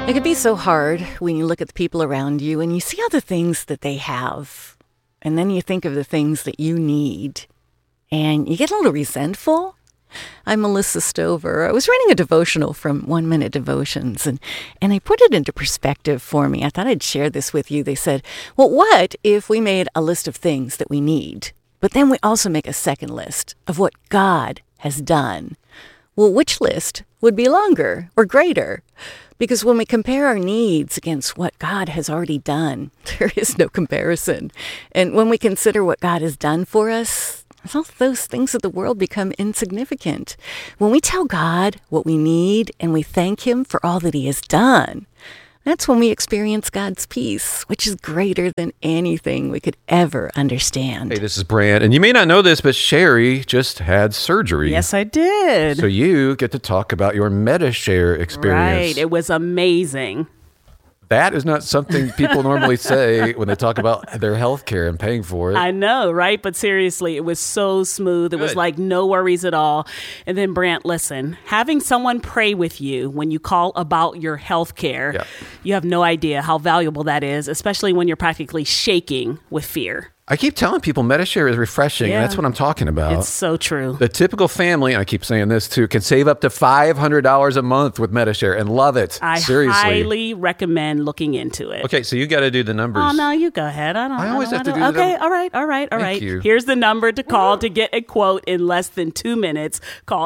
It can be so hard when you look at the people around you and you see all the things that they have. And then you think of the things that you need. And you get a little resentful. I'm Melissa Stover. I was reading a devotional from 1 Minute Devotions, and they put it into perspective for me. I thought I'd share this with you. They said, well, what if we made a list of things that we need, but then we also make a second list of what God has done? Well, which list would be longer or greater? Because when we compare our needs against what God has already done, there is no comparison. And when we consider what God has done for us, all those things of the world become insignificant. When we tell God what we need and we thank Him for all that He has done, that's when we experience God's peace, which is greater than anything we could ever understand. Hey, this is Brant, and you may not know this, but Sherry just had surgery. Yes, I did. So you get to talk about your Medi-Share experience. Right. It was amazing. That is not something people normally say when they talk about their health care and paying for it. I know, right? But seriously, it was so smooth. It was like no worries at all. And then, Brant, listen, having someone pray with you when you call about your health care, you have no idea how valuable that is, especially when you're practically shaking with fear. I keep telling people Medi-Share is refreshing, and that's what I'm talking about. It's so true. The typical family, and I keep saying this too, can save up to $500 a month with Medi-Share and love it. Seriously. I highly recommend looking into it. Okay, so you got to do the numbers. Oh, no, you go ahead. I always have to do the Okay, numbers. all right. Thank you. Here's the number to call to get a quote in less than 2 minutes. Call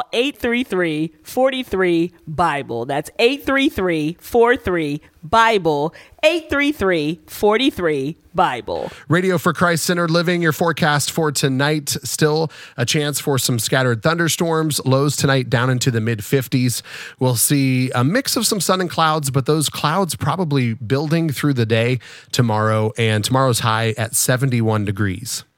833-43-BIBLE. That's 833-43-BIBLE. 833-43-BIBLE. Radio for Christ-centered living. Your forecast for tonight. Still a chance for some scattered thunderstorms. Lows tonight down into the mid-50s. We'll see a mix of some sun and clouds, but those clouds probably building through the day tomorrow. And tomorrow's high at 71 degrees.